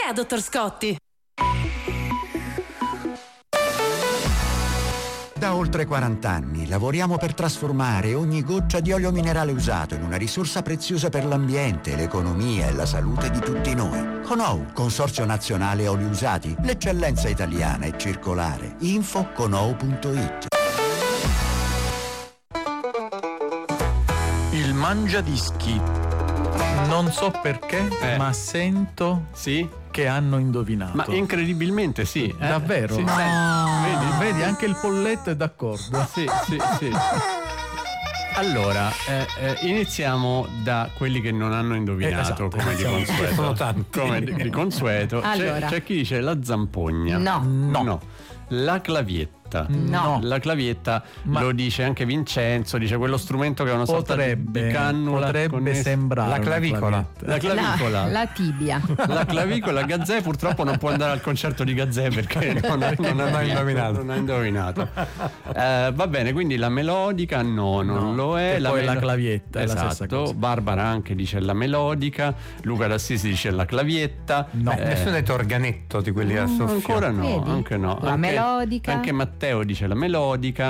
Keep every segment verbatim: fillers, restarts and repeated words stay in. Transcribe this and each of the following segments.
è, dottor Scotti? Da oltre quaranta anni lavoriamo per trasformare ogni goccia di olio minerale usato in una risorsa preziosa per l'ambiente, l'economia e la salute di tutti noi. Conou, Consorzio Nazionale Oli Usati, l'eccellenza italiana è circolare. Info conou punto it. Il mangiadischi. Non so perché, eh. ma sento sì? che hanno indovinato. Ma incredibilmente sì. Eh? Davvero? Sì, no. Vedi? Vedi, anche il polletto è d'accordo. Sì, sì, sì. Allora, eh, eh, iniziamo da quelli che non hanno indovinato, eh, esatto, come di consueto. Sono tanti. Come di, di consueto. Allora. C'è, c'è chi dice la zampogna. No. No. No. La clavietta. No. La clavietta Ma lo dice anche Vincenzo, dice quello strumento che è una sorta potrebbe, di cannula. potrebbe connessa- sembrare La clavicola. La clavicola. La, la tibia. La clavicola. Gazzè purtroppo non può andare al concerto di Gazzè perché non ha, non Non ha indovinato. Non ha indovinato. Eh, va bene, quindi la melodica no, non No. lo è. E poi la melo- clavietta è la esatto. stessa cosa. Barbara anche dice la melodica, Luca d'Assisi dice la clavietta. No. Eh, nessuno ha detto organetto di quelli a Mm, soffio. ancora no, Vedi? anche no. La Anche- melodica. Anche Matteo dice la melodica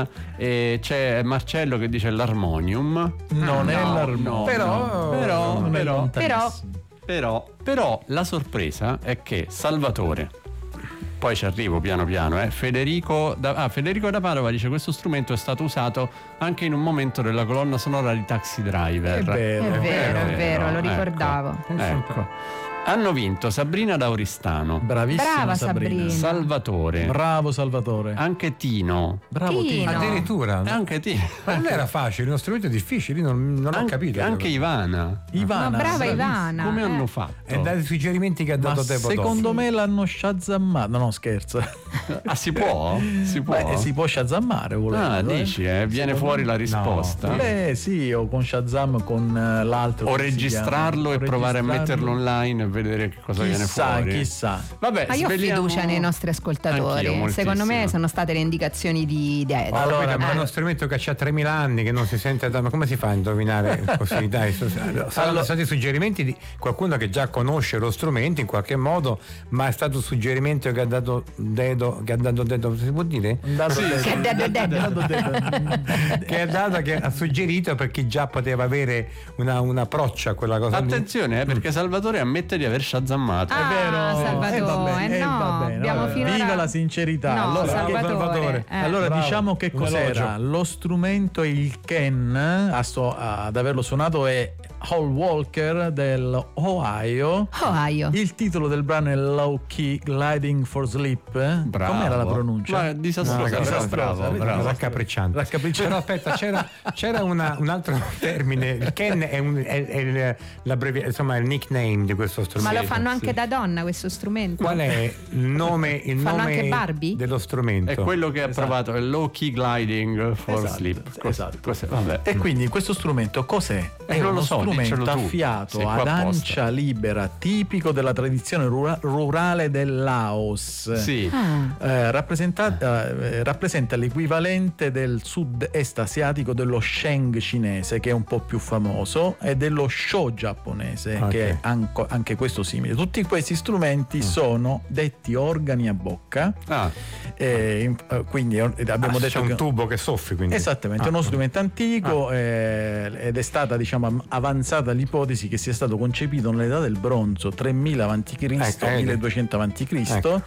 e c'è Marcello che dice l'armonium. Non è No, l'armonia. no, Però- però, non è però, lontanissimo. però, però la sorpresa è che Salvatore, poi ci arrivo piano piano, eh, Federico, da, ah, Federico da Padova dice questo strumento è stato usato anche in un momento della colonna sonora di Taxi Driver. È vero, È vero, è vero, lo ecco, ricordavo. ecco. Hanno vinto Sabrina da Oristano, Bravissima Brava Sabrina. Sabrina. Salvatore, Bravo Salvatore. anche Tino. Bravo Tino. Tino. Addirittura. Anche Tino. Ma non era facile, uno strumento difficile, non, non ho Anche- capito. Anche Ivana. Ivana. Ma brava bravissima. Ivana. Come eh. hanno fatto? E dai suggerimenti che ha Ma dato te secondo me l'hanno shazammato. No, scherzo. Ah, si può? Si può? Beh, si può shazammare volendo. Ah, eh. dici, eh? Viene fuori la risposta. Beh, sì, o con Shazam con eh, l'altro. O come si registrarlo chiama? e provare a Registrarlo. metterlo online e vedere che cosa viene Chissà, fuori. chissà. Vabbè, Ma io ho sveliamo- fiducia nei nostri ascoltatori. Anch'io, Secondo me moltissimo. sono state le indicazioni di Dedo. Allora, Allora, ma è eh. uno strumento che ha tremila anni, che non si sente da... Ma come si fa a indovinare così? Dai, so- saranno Allora- stati suggerimenti di qualcuno che già conosce lo strumento in qualche modo, ma è stato un suggerimento che ha dato Dedo, che ha dato Dedo, si può dire? Dato Sì, detto. sì. Che ha dato detto. Dato detto. Che ha dato, che ha suggerito per chi già poteva avere una, un approccio a quella cosa lì. Attenzione, eh, perché Salvatore ammette di aver shazammato. Ah, È vero, Salvatore, eh, va bene, eh, eh, no, va bene, abbiamo vabbè. finora- Viva la sincerità. No, allora, Salvatore. Salvatore. eh. allora Bravo. diciamo che Un cos'era? elogio. Lo strumento, il Ken, a so- ad averlo suonato è Hall Walker dell'Ohio. Ohio. Il titolo del brano è Low Key Gliding for Sleep. Bravo. Com'era la pronuncia? Ma è disastrosa, No, però disastrosa, bravo, vedi? bravo. Raccapricciante. Raccapricciante. Però aspetta, c'era, c'era una- un altro termine. Il Ken è, un, è, è il, l'abbrevi- insomma, il nickname di questo Ma strumento. lo fanno anche sì. da donna questo strumento? Qual è il nome, il Fanno nome anche Barbie? dello strumento? È quello che ha provato, è low key gliding for Esatto, sleep. Cos- esatto. cos'è? Vabbè. E quindi questo strumento cos'è? È Eh, non uno lo so, strumento diccelo tu. affiato Sei qua ad apposta. ancia libera, tipico della tradizione rura- rurale del Laos. Sì. Ah, Eh, rappresenta, eh, rappresenta l'equivalente del sud-est asiatico dello Sheng cinese, che è un po' più famoso, e dello Shou giapponese, Ok. che è anco- anche questo simile. Tutti questi strumenti Mm. sono detti organi a bocca, Ah, e, in- eh, quindi eh, abbiamo Ah, detto c'è che un tubo che soffri, quindi. esattamente, è Ah, uno strumento antico, eh, ed è stata, diciamo, am- avanzata l'ipotesi che sia stato concepito nell'età del bronzo, tremila avanti Cristo, Ecco, ecco. milleduecento avanti Cristo,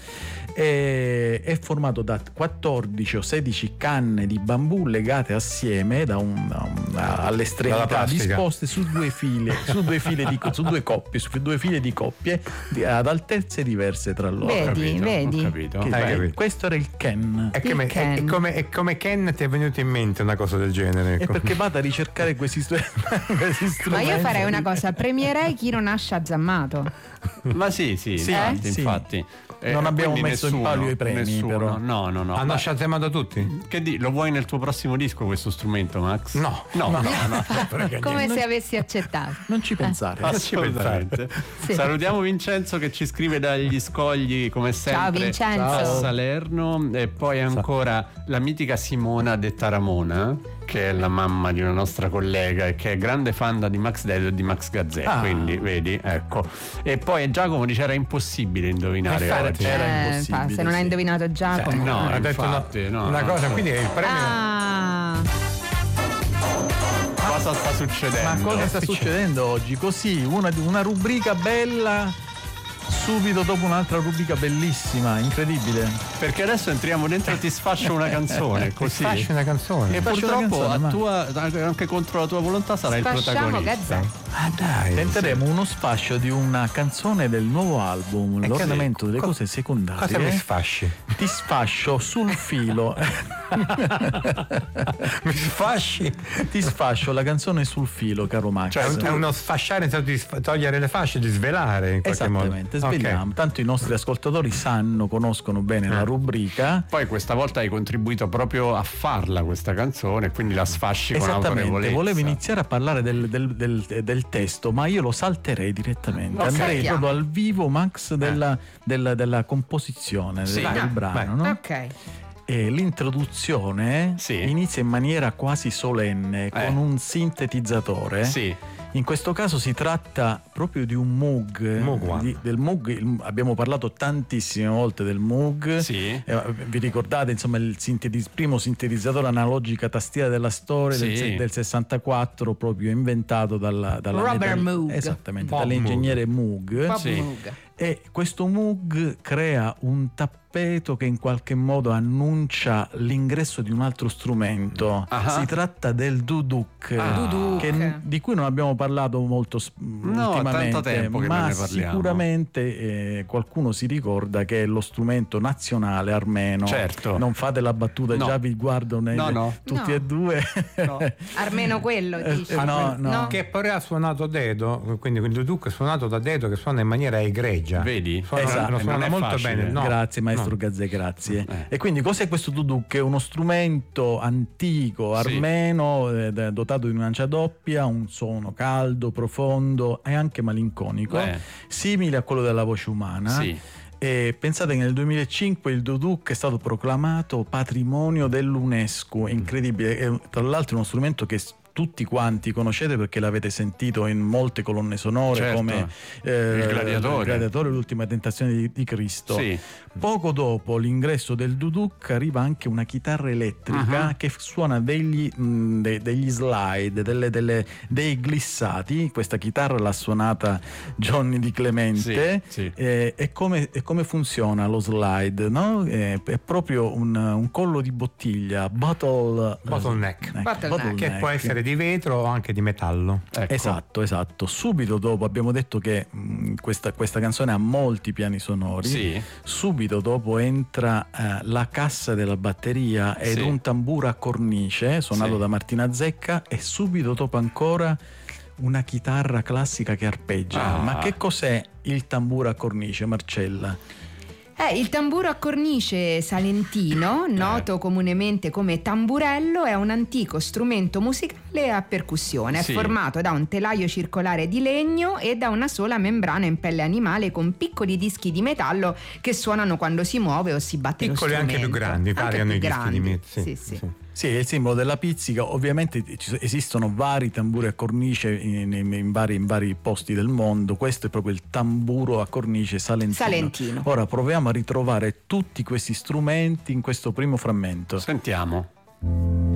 e è formato da quattordici o sedici canne di bambù legate assieme da un, da un- Dalla all'estremità, plastica. disposte su due file, su due file di, su due coppie, su due file di coppie di- ad altezze diverse tra loro. Vedi, capito, vedi. ho capito. Che- Hai capito. questo era il Ken. E come, Il Ken. e come, e come Ken ti è venuto in mente una cosa del genere? E perché vado a ricercare questi, stu- questi Ma strumenti. io farei una cosa, premierei chi non ha shazammato. ma sì, sì, Sì, infatti, sì. infatti. Eh, Non abbiamo quindi messo in nessuno, palio i premi, nessuno. però. No, no, no. Hanno Ma- sciatemato tutti? Che di, lo vuoi nel tuo prossimo disco questo strumento, Max? No. No, no, no. Come se avessi accettato. Non ci pensare. Assolutamente. Sì. Salutiamo Vincenzo che ci scrive dagli scogli come sempre Vincenzo. a Ciao. Salerno, e poi ancora la mitica Simona detta Ramona che è la mamma di una nostra collega e che è grande fan di Max Dedo e di Max Gazzè, Ah. quindi vedi, ecco. E poi Giacomo dice era impossibile indovinare Infatti, oggi. era Eh, impossibile, fa- se non sì. hai indovinato Giacomo. Eh, no, ha detto una, infatti, no, una no. cosa, quindi il premio Ah, Cosa sta succedendo? Ma cosa sta succedendo oggi? Così, una, una rubrica bella, subito dopo un'altra rubrica bellissima, incredibile. Perché adesso entriamo dentro e ti sfascio una canzone, così. fascia una canzone. E Faccio una purtroppo canzone, a ma- tua, anche contro la tua volontà sarai il Sfasciamo protagonista. Gazzè. Ah dai. Tenteremo uno sfascio di una canzone del nuovo album, E l'ornamento che- delle co- cose secondarie. Cosa mi sfasci? Ti sfascio sul filo. Mi sfasci? Ti sfascio la canzone sul filo, caro Max. Cioè, è uno sfasciare senza di sf- togliere le fasce, di svelare in qualche modo. Esattamente, Ok. svegliamo. Tanto i nostri ascoltatori sanno, conoscono bene la rubrica. Poi questa volta hai contribuito proprio a farla questa canzone, quindi la sfasci con Esattamente, autorevolezza. volevo iniziare a parlare del, del- del- del testo, ma io lo salterei direttamente. Ok. Andrei Saltiamo. proprio al vivo, Max, della, della- della composizione Sì. del, Vai, del brano. vai. No? ok. E l'introduzione Sì. inizia in maniera quasi solenne Eh. con un sintetizzatore. Sì, In questo caso si tratta proprio di un Moog, Moog One. di- del Moog, il- abbiamo parlato tantissime volte del Moog. sì. Eh, vi ricordate insomma il sintetis- primo sintetizzatore analogica tastiera della storia del, Sì. se- del sessantaquattro, proprio inventato dalla, dalla Robert metal- Moog. esattamente, Bob dall'ingegnere Moog. Bob Sì. Moog. E questo Moog crea un tappeto che in qualche modo annuncia l'ingresso di un altro strumento. Ah. Si tratta del duduk, Ah. Duduk. che- di cui non abbiamo parlato molto s- ultimamente, tanto tempo che ma non ne parliamo. sicuramente eh, qualcuno si ricorda che è lo strumento nazionale armeno. Certo. Non fate la battuta, No. già vi guardo nei- No, no. tutti No. e due. No. Almeno quello Eh, dici. eh, no, no. No? Che poi ha suonato Dedo, quindi il Duduk è suonato da Dedo che suona in maniera egregia. Vedi? Suona, Esatto, lo e suona non è molto facile. bene. No, Grazie maestro no. Gazzè, grazie. Eh. E quindi cos'è questo duduk? È uno strumento antico, Sì. armeno, eh, d- dotato di un'ancia doppia, un suono caldo, profondo e anche malinconico, Eh. simile a quello della voce umana. Sì. E pensate che nel duemilacinque il duduk è stato proclamato patrimonio dell'UNESCO, incredibile. È, tra l'altro, uno strumento che s- tutti quanti conoscete perché l'avete sentito in molte colonne sonore, Certo. come eh, Il Gladiatore. il Gladiatore, l'ultima tentazione di, di Cristo. Sì. Poco dopo l'ingresso del duduk arriva anche una chitarra elettrica Uh-huh. che suona degli, mh, de- degli slide, delle- delle- dei glissati. Questa chitarra l'ha suonata Johnny Di Clemente. Sì, sì. Eh, e, come, e come funziona lo slide? No? Eh, è proprio un, un collo di bottiglia, bottle, Bottleneck. ecco, Bottleneck. Che può essere di vetro o anche di metallo. Ecco. Esatto, esatto. Subito dopo abbiamo detto che mh, questa, questa canzone ha molti piani sonori. Sì. Subito dopo entra eh, la cassa della batteria ed Sì. un tamburo a cornice suonato Sì. da Martina Zecca, e subito dopo ancora una chitarra classica che arpeggia. Ah. Ma che cos'è il tamburo a cornice, Marcella? Eh, il tamburo a cornice salentino, noto comunemente come tamburello, è un antico strumento musicale a percussione. È Sì. formato da un telaio circolare di legno e da una sola membrana in pelle animale con piccoli dischi di metallo che suonano quando si muove o si batte lo Piccoli e strumento. anche più grandi, Anche variano più i dischi di grandi. metro. Sì, Sì, sì. sì. Sì, è il simbolo della pizzica. Ovviamente ci so- esistono vari tamburi a cornice in, in- in vari, in vari posti del mondo. Questo è proprio il tamburo a cornice salentino. Salentino. Ora proviamo a ritrovare tutti questi strumenti in questo primo frammento. Sentiamo.